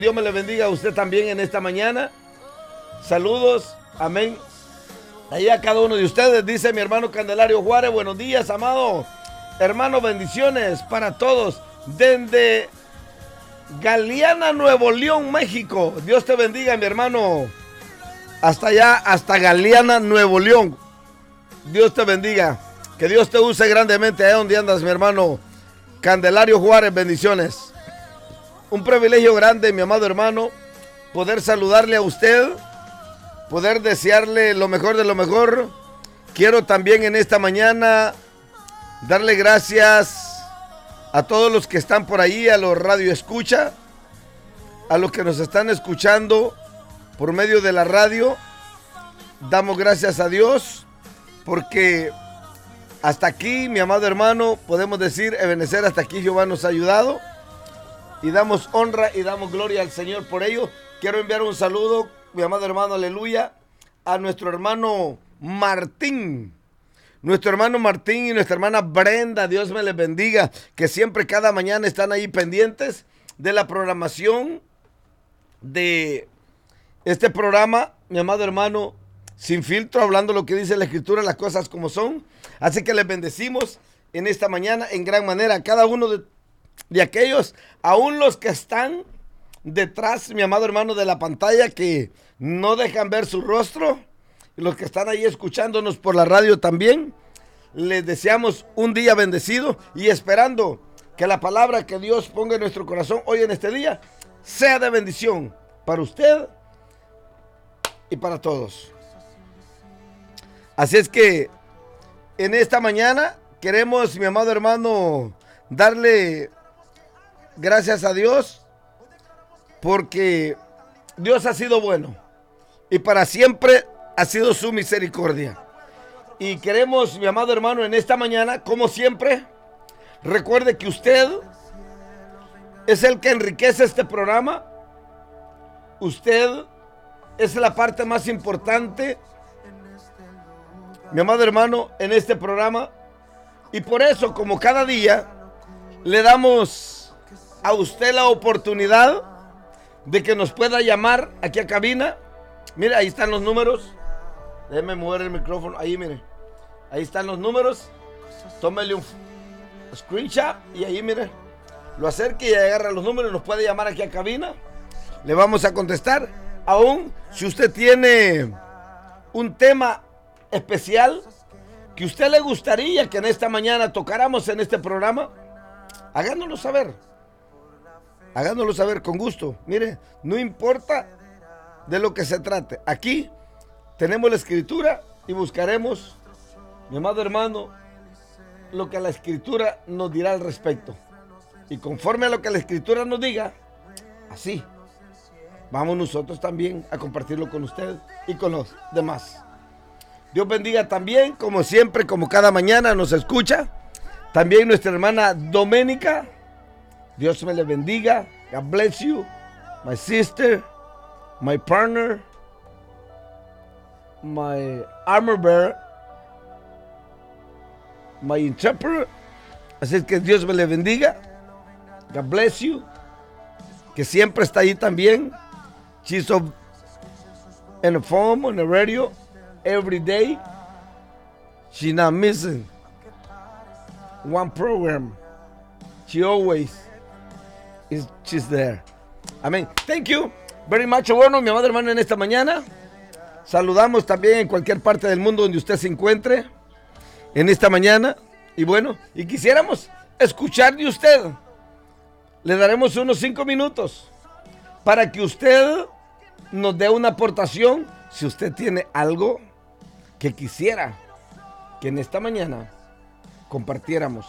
Dios me le bendiga a usted también en esta mañana. Saludos, amén. Ahí a cada uno de ustedes, dice mi hermano Candelario Juárez. Buenos días, amado hermano, bendiciones para todos. Desde Galeana, Nuevo León, México. Dios te bendiga, mi hermano. Hasta allá, hasta Galeana, Nuevo León. Dios te bendiga. Que Dios te use grandemente allá donde andas, mi hermano Candelario Juárez. Bendiciones. Un privilegio grande, mi amado hermano, poder saludarle a usted, poder desearle lo mejor de lo mejor. Quiero también en esta mañana darle gracias a todos los que están por ahí, a los radio escucha, a los que nos están escuchando por medio de la radio. Damos gracias a Dios porque hasta aquí, mi amado hermano, podemos decir, Ebenezer, hasta aquí Jehová nos ha ayudado. Y damos honra y damos gloria al Señor por ello. Quiero enviar un saludo, mi amado hermano, aleluya, a nuestro hermano Martín. Nuestro hermano Martín y nuestra hermana Brenda, Dios me les bendiga, que siempre cada mañana están ahí pendientes de la programación de este programa, mi amado hermano, Sin Filtro, hablando lo que dice la Escritura, las cosas como son. Así que les bendecimos en esta mañana en gran manera a cada uno de aquellos, aún los que están detrás, mi amado hermano, de la pantalla, que no dejan ver su rostro, y los que están ahí escuchándonos por la radio también, les deseamos un día bendecido y esperando que la palabra que Dios ponga en nuestro corazón hoy en este día sea de bendición para usted y para todos. Así es que en esta mañana queremos, mi amado hermano, darle gracias a Dios porque Dios ha sido bueno y para siempre ha sido su misericordia. Y queremos, mi amado hermano, en esta mañana, como siempre, recuerde que usted es el que enriquece este programa. Usted es la parte más importante, mi amado hermano, en este programa. Y por eso, como cada día, le damos a usted la oportunidad de que nos pueda llamar aquí a cabina. Mire, ahí están los números. Déjeme mover el micrófono. Ahí, mire. Ahí están los números. Tómele un screenshot y ahí, mire. Lo acerque y agarra los números. Nos puede llamar aquí a cabina. Le vamos a contestar. Aún si usted tiene un tema especial que usted le gustaría que en esta mañana tocáramos en este programa, háganoslo saber. Háganoslo saber con gusto. Mire, no importa de lo que se trate. Aquí tenemos la escritura y buscaremos, mi amado hermano, lo que la escritura nos dirá al respecto. Y conforme a lo que la escritura nos diga, así vamos nosotros también a compartirlo con usted y con los demás. Dios bendiga también, como siempre, como cada mañana nos escucha. También nuestra hermana Doménica. Dios me le bendiga. God bless you. My sister, my partner, my armor bearer, my interpreter. Así es que Dios me le bendiga. God bless you. Que siempre está ahí también. She's on the phone, on the radio, every day. She's not missing one program. She always she's there. Amén. Thank you very much. Bueno, mi amado hermano, en esta mañana saludamos también en cualquier parte del mundo donde usted se encuentre en esta mañana. Y bueno, y quisiéramos escuchar de usted. Le daremos unos 5 minutos para que usted nos dé una aportación. Si usted tiene algo que quisiera que en esta mañana compartiéramos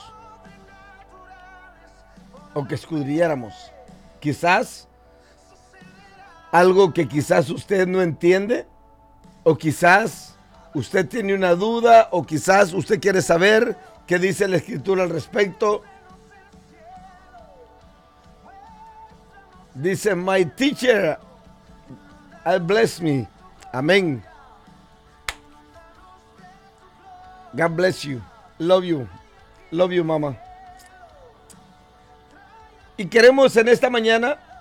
o que escudriéramos, quizás algo que quizás usted no entiende, o quizás usted tiene una duda, o quizás usted quiere saber qué dice la escritura al respecto. Dice, my teacher, I bless me. Amén. God bless you. Love you. Love you, mama. Y queremos en esta mañana